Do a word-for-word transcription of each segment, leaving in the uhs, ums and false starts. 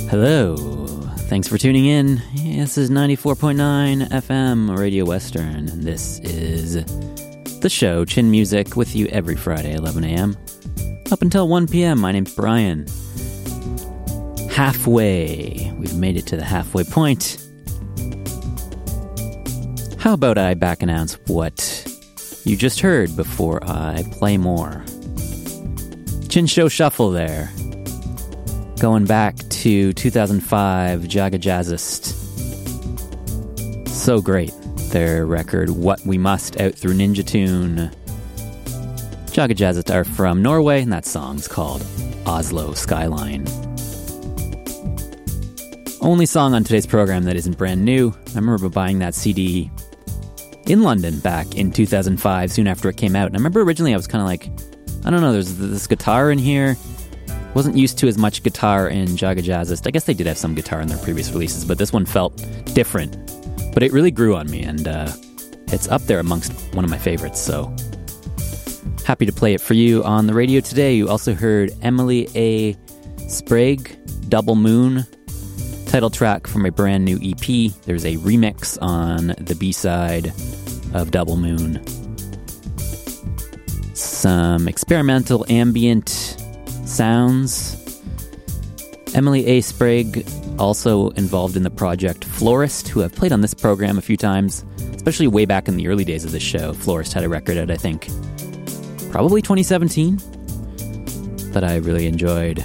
Hello. Thanks for tuning in. This is ninety-four point nine F M Radio Western, and this is the show, Chin Music, with you every Friday, eleven a.m. up until one p.m. My name's Brian. Halfway. We've made it to the halfway point. How about I back announce what you just heard before I play more? Chin Show Shuffle there. Going back to two thousand five, Jaga Jazzist. So great. Their record, What We Must, out through Ninja Tune. Jaga Jazzist are from Norway, and that song's called Oslo Skyline. Only song on today's program that isn't brand new. I remember buying that C D in London back in two thousand five, soon after it came out. And I remember originally I was kind of like, I don't know, there's this guitar in here. Wasn't used to as much guitar in Jaga Jazzist. I guess they did have some guitar in their previous releases, but this one felt different. But it really grew on me, and uh, it's up there amongst one of my favorites, so happy to play it for you on the radio today. You also heard Emily A. Sprague, Double Moon, title track from a brand new E P. There's a remix on the B-side of Double Moon. Some experimental ambient sounds. Emily A. Sprague, also involved in the project Florist, who I've played on this program a few times, especially way back in the early days of this show. Florist had a record out, I think, probably twenty seventeen, that I really enjoyed.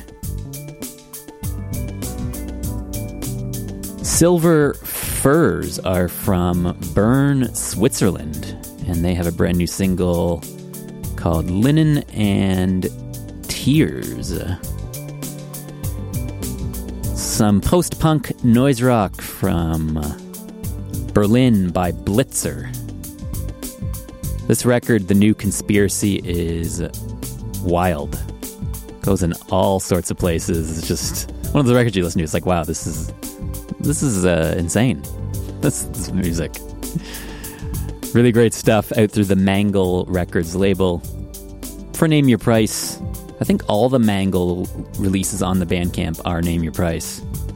Silver Furs are from Bern, Switzerland, and they have a brand new single called Linen and Tears. Some post-punk noise rock from Berlin by Blitzer. This record, The New Conspiracy, is wild. Goes in all sorts of places. It's just one of the records you listen to. It's like, wow, this is this is uh, insane. This, this music. Really great stuff out through the Mangle Records label. For Name Your Price, I think all the Mangle releases on the Bandcamp are Name Your Price.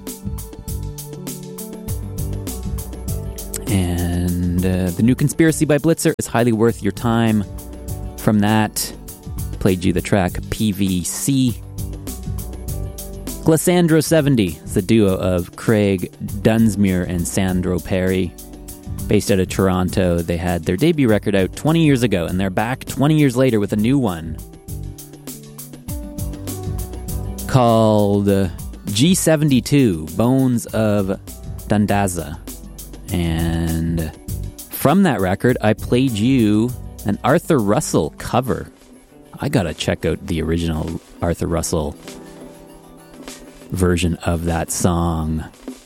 And uh, The New Conspiracy by Blitzer is highly worth your time. From that, played you the track P V C. Glissandro seventy is the duo of Craig Dunsmuir and Sandro Perry. Based out of Toronto, they had their debut record out twenty years ago, and they're back twenty years later with a new one called G seventy-two, Bones of Dandaza. And from that record, I played you an Arthur Russell cover. I gotta check out the original Arthur Russell version of that song.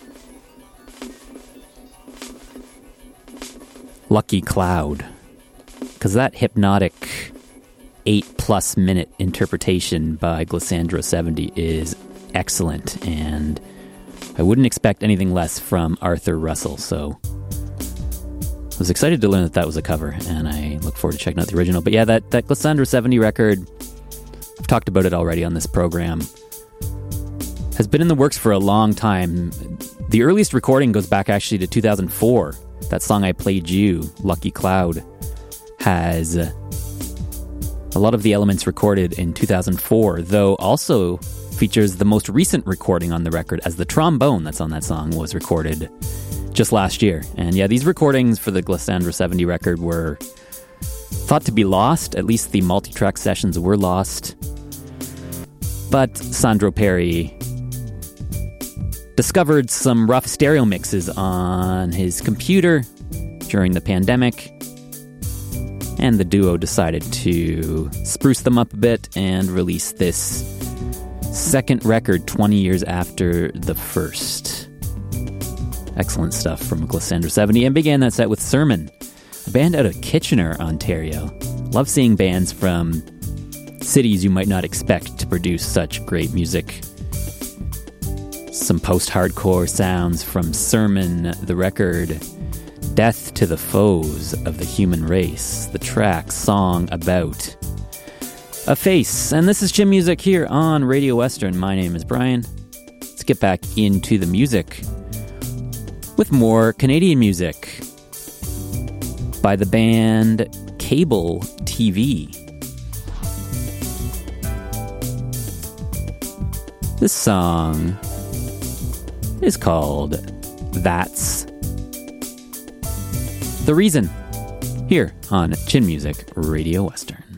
Lucky Cloud. Because that hypnotic eight-plus minute interpretation by Glissandro seventy is excellent, and I wouldn't expect anything less from Arthur Russell, so I was excited to learn that that was a cover, and I look forward to checking out the original. But yeah, that, that Glissandro seventy record, I've talked about it already on this program, has been in the works for a long time. The earliest recording goes back actually to two thousand four. That song I played you, Lucky Cloud, has a lot of the elements recorded in two thousand four, though also features the most recent recording on the record, as the trombone that's on that song was recorded just last year. And yeah, these recordings for the Glissandro seventy record were thought to be lost. At least the multi-track sessions were lost. But Sandro Perry discovered some rough stereo mixes on his computer during the pandemic, and the duo decided to spruce them up a bit and release this second record twenty years after the first. Excellent stuff from Glissandro seventy, and began that set with Sermon, a band out of Kitchener, Ontario. Love seeing bands from cities you might not expect to produce such great music. Some post-hardcore sounds from Sermon, the record Death to the Foes of the Human Race, the track Song About a Face. And this is Chin Music here on Radio Western. My name is Brian. Let's get back into the music with more Canadian music by the band Cable T V. This song is called That's the Reason, here on Chin Music Radio Western.